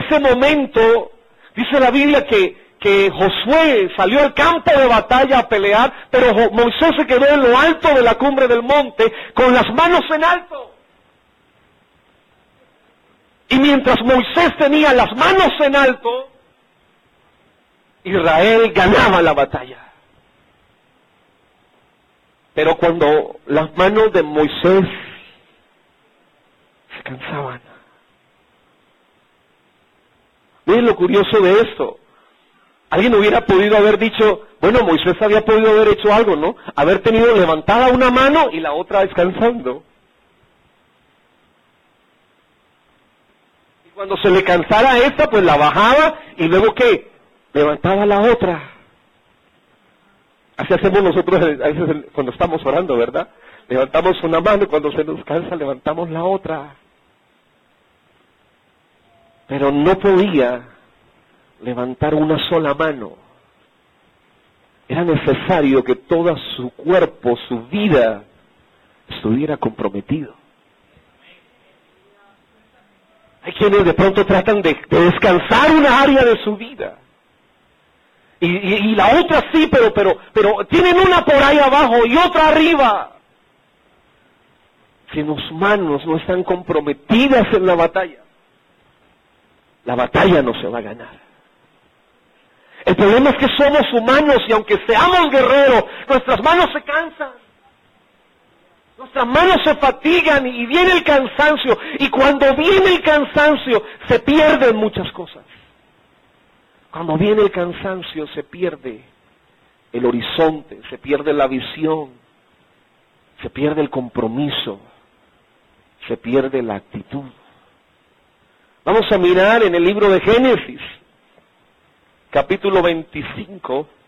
ese momento, dice la Biblia que Josué salió al campo de batalla a pelear, pero Moisés se quedó en lo alto de la cumbre del monte con las manos en alto. Y mientras Moisés tenía las manos en alto, Israel ganaba la batalla. Pero cuando las manos de Moisés se cansaban. Miren lo curioso de esto. Alguien hubiera podido haber dicho, bueno, Moisés había podido haber hecho algo, ¿no? Haber tenido levantada una mano y la otra descansando. Y cuando se le cansara esta, pues la bajaba y luego ¿qué? Levantaba la otra. Así hacemos nosotros a veces cuando estamos orando, ¿verdad? Levantamos una mano y cuando se nos cansa levantamos la otra. Pero no podía levantar una sola mano. Era necesario que todo su cuerpo, su vida, estuviera comprometido. Hay quienes de pronto tratan de descansar una área de su vida. Y la otra sí, pero tienen una por ahí abajo y otra arriba. Si sus manos no están comprometidas en la batalla no se va a ganar. El problema es que somos humanos y aunque seamos guerreros, nuestras manos se cansan. Nuestras manos se fatigan y viene el cansancio. Y cuando viene el cansancio, se pierden muchas cosas. Cuando viene el cansancio, se pierde el horizonte, se pierde la visión, se pierde el compromiso, se pierde la actitud. Vamos a mirar en el libro de Génesis, capítulo 25.